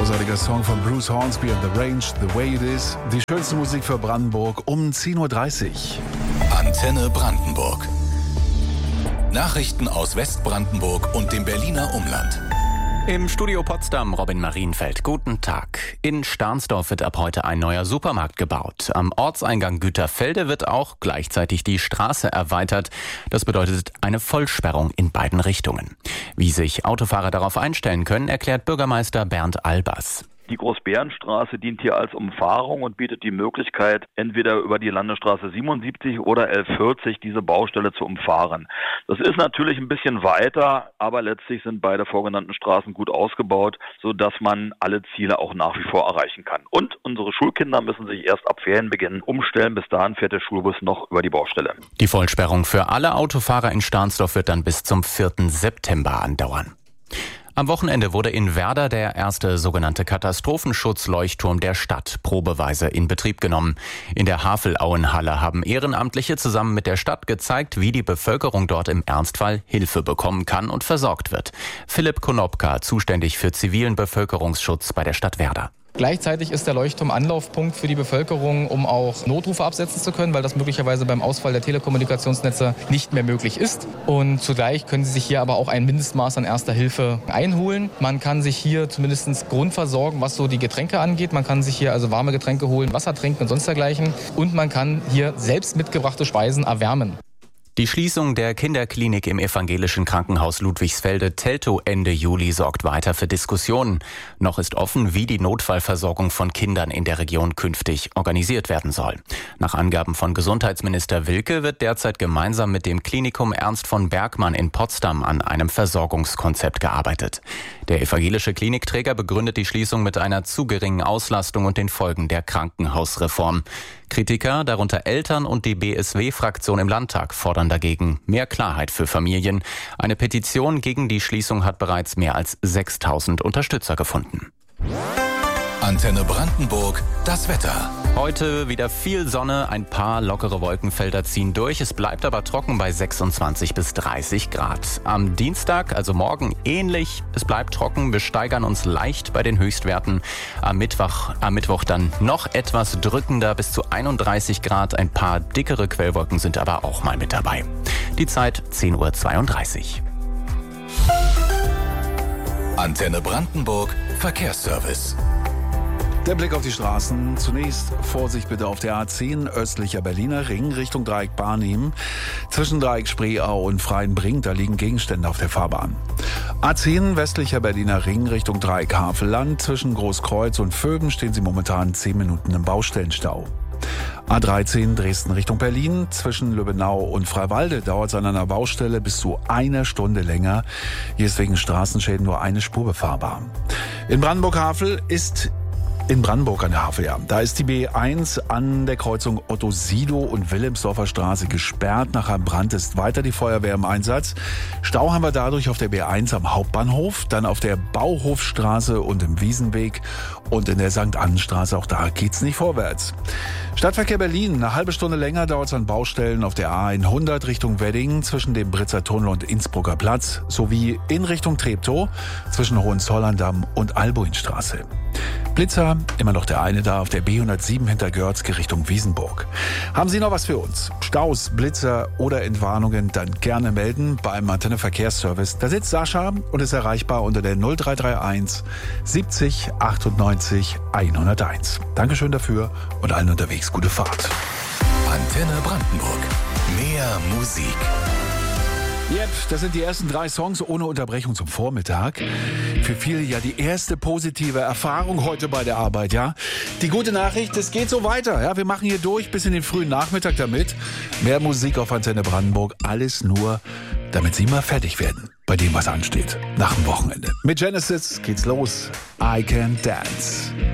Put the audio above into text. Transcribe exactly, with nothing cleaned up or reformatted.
Großartiger Song von Bruce Hornsby and The Range, The Way It Is. Die schönste Musik für Brandenburg um zehn Uhr dreißig. Antenne Brandenburg. Nachrichten aus Westbrandenburg und dem Berliner Umland. Im Studio Potsdam Robin Marienfeld. Guten Tag. In Stahnsdorf wird ab heute ein neuer Supermarkt gebaut. Am Ortseingang Güterfelde wird auch gleichzeitig die Straße erweitert. Das bedeutet eine Vollsperrung in beiden Richtungen. Wie sich Autofahrer darauf einstellen können, erklärt Bürgermeister Bernd Albers. Die Großbärenstraße dient hier als Umfahrung und bietet die Möglichkeit, entweder über die Landesstraße siebenundsiebzig oder L vierzig diese Baustelle zu umfahren. Das ist natürlich ein bisschen weiter, aber letztlich sind beide vorgenannten Straßen gut ausgebaut, sodass man alle Ziele auch nach wie vor erreichen kann. Und unsere Schulkinder müssen sich erst ab Ferienbeginn umstellen. Bis dahin fährt der Schulbus noch über die Baustelle. Die Vollsperrung für alle Autofahrer in Stahnsdorf wird dann bis zum vierten September andauern. Am Wochenende wurde in Werder der erste sogenannte Katastrophenschutzleuchtturm der Stadt probeweise in Betrieb genommen. In der Havelauenhalle haben Ehrenamtliche zusammen mit der Stadt gezeigt, wie die Bevölkerung dort im Ernstfall Hilfe bekommen kann und versorgt wird. Philipp Konopka, zuständig für zivilen Bevölkerungsschutz bei der Stadt Werder. Gleichzeitig ist der Leuchtturm Anlaufpunkt für die Bevölkerung, um auch Notrufe absetzen zu können, weil das möglicherweise beim Ausfall der Telekommunikationsnetze nicht mehr möglich ist. Und zugleich können Sie sich hier aber auch ein Mindestmaß an Erster Hilfe einholen. Man kann sich hier zumindest grundversorgen, was so die Getränke angeht. Man kann sich hier also warme Getränke holen, Wasser trinken und sonst dergleichen. Und man kann hier selbst mitgebrachte Speisen erwärmen. Die Schließung der Kinderklinik im evangelischen Krankenhaus Ludwigsfelde-Teltow Ende Juli sorgt weiter für Diskussionen. Noch ist offen, wie die Notfallversorgung von Kindern in der Region künftig organisiert werden soll. Nach Angaben von Gesundheitsminister Wilke wird derzeit gemeinsam mit dem Klinikum Ernst von Bergmann in Potsdam an einem Versorgungskonzept gearbeitet. Der evangelische Klinikträger begründet die Schließung mit einer zu geringen Auslastung und den Folgen der Krankenhausreform. Kritiker, darunter Eltern und die B S W-Fraktion im Landtag, fordern dagegen mehr Klarheit für Familien. Eine Petition gegen die Schließung hat bereits mehr als sechstausend Unterstützer gefunden. Antenne Brandenburg, das Wetter. Heute wieder viel Sonne, ein paar lockere Wolkenfelder ziehen durch. Es bleibt aber trocken bei sechsundzwanzig bis dreißig Grad. Am Dienstag, also morgen, ähnlich. Es bleibt trocken, wir steigern uns leicht bei den Höchstwerten. Am Mittwoch, am Mittwoch dann noch etwas drückender, bis zu einunddreißig Grad. Ein paar dickere Quellwolken sind aber auch mal mit dabei. Die Zeit zehn Uhr zweiunddreißig. Antenne Brandenburg, Verkehrsservice. Der Blick auf die Straßen. Zunächst Vorsicht bitte auf der A zehn östlicher Berliner Ring Richtung Dreieck Barnim. Zwischen Dreieck Spreeau und Freienbrink, da liegen Gegenstände auf der Fahrbahn. A zehn westlicher Berliner Ring Richtung Dreieck Havelland. Zwischen Großkreuz und Vögen stehen Sie momentan zehn Minuten im Baustellenstau. A dreizehn Dresden Richtung Berlin. Zwischen Lübbenau und Freiwalde dauert es an einer Baustelle bis zu einer Stunde länger. Hier ist wegen Straßenschäden nur eine Spur befahrbar. In Brandenburg-Havel ist In Brandenburg an der Havel, ja. Da ist die B eins an der Kreuzung Otto-Sido und Wilhelmsdorfer Straße gesperrt. Nach einem Brand ist weiter die Feuerwehr im Einsatz. Stau haben wir dadurch auf der B eins am Hauptbahnhof, dann auf der Bauhofstraße und im Wiesenweg und in der Sankt Annenstraße. Auch da geht's nicht vorwärts. Stadtverkehr Berlin, eine halbe Stunde länger dauert es an Baustellen auf der A hundert Richtung Wedding zwischen dem Britzer Tunnel und Innsbrucker Platz sowie in Richtung Treptow zwischen Hohenzollern-Damm und Albuinstraße. Blitzer, immer noch der eine da auf der B hundertsieben hinter Görzke Richtung Wiesenburg. Haben Sie noch was für uns? Staus, Blitzer oder Entwarnungen, dann gerne melden beim Antenne Verkehrsservice. Da sitzt Sascha und ist erreichbar unter der null drei drei eins siebzig achtundneunzig hunderteins. Dankeschön dafür und allen unterwegs gute Fahrt. Antenne Brandenburg. Mehr Musik. Yep, das sind die ersten drei Songs ohne Unterbrechung zum Vormittag. Für viele ja die erste positive Erfahrung heute bei der Arbeit, ja. Die gute Nachricht, es geht so weiter, ja. Wir machen hier durch bis in den frühen Nachmittag damit. Mehr Musik auf Antenne Brandenburg, alles nur, damit Sie mal fertig werden bei dem, was ansteht nach dem Wochenende. Mit Genesis geht's los. I Can Dance.